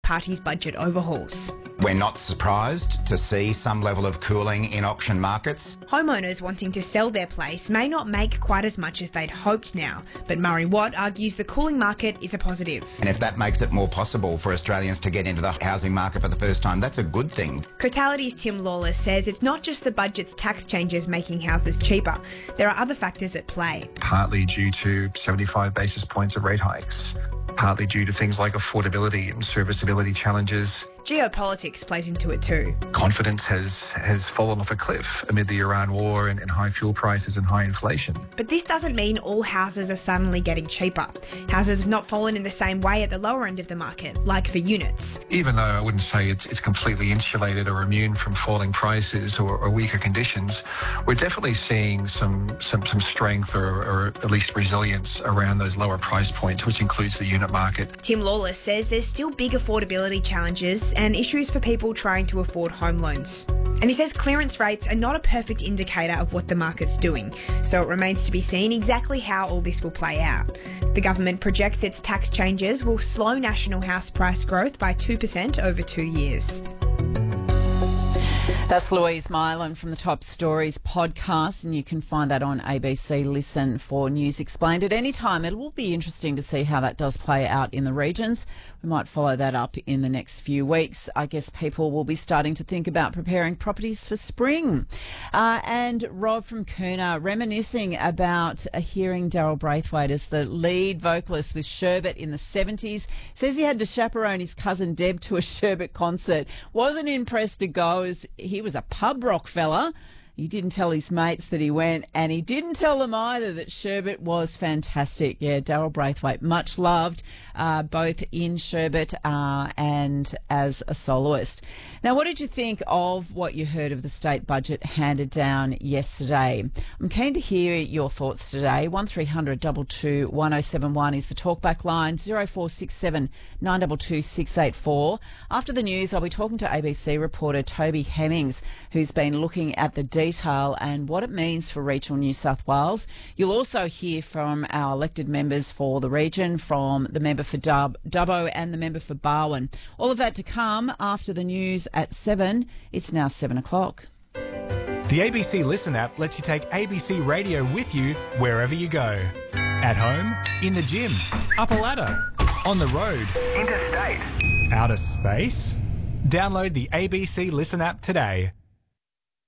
Party's budget overhauls. We're not surprised to see some level of cooling in auction markets. Homeowners wanting to sell their place may not make quite as much as they'd hoped now, but Murray Watt argues the cooling market is a positive. And if that makes it more possible for Australians to get into the housing market for the first time, that's a good thing. Cretality's Tim Lawless says it's not just the budget's tax changes making houses cheaper. There are other factors at play. Partly due to 75 basis points of rate hikes, partly due to things like affordability and serviceability challenges. Geopolitics plays into it too. Confidence has fallen off a cliff amid the Iran war and high fuel prices and high inflation. But this doesn't mean all houses are suddenly getting cheaper. Houses have not fallen in the same way at the lower end of the market, like for units. Even though I wouldn't say it's completely insulated or immune from falling prices or weaker conditions, we're definitely seeing some strength or at least resilience around those lower price points, which includes the unit market. Tim Lawless says there's still big affordability challenges and issues for people trying to afford home loans. And he says clearance rates are not a perfect indicator of what the market's doing, so it remains to be seen exactly how all this will play out. The government projects its tax changes will slow national house price growth by 2% over 2 years. That's Louise Mylan from the Top Stories podcast, and you can find that on ABC Listen for News Explained at any time. It will be interesting to see how that does play out in the regions. We might follow that up in the next few weeks. I guess people will be starting to think about preparing properties for spring. And Rob from Coona reminiscing about hearing Daryl Braithwaite as the lead vocalist with Sherbet in the 70s. Says he had to chaperone his cousin Deb to a Sherbet concert. Wasn't impressed to go as he was a pub rock fella. He didn't tell his mates that he went, and he didn't tell them either that Sherbet was fantastic. Yeah, Daryl Braithwaite, much loved, both in Sherbet and as a soloist. Now, what did you think of what you heard of the state budget handed down yesterday? I'm keen to hear your thoughts today. 1300 22 1071 is the talkback line, 0467 922 684. After the news, I'll be talking to ABC reporter Toby Hemmings, who's been looking at the detail and what it means for regional New South Wales. You'll also hear from our elected members for the region, from the member for Dubbo and the member for Barwon. All of that to come after the news at 7. It's now 7 o'clock. The ABC Listen app lets you take ABC Radio with you wherever you go. At home, in the gym, up a ladder, on the road, interstate, outer space. Download the ABC Listen app today.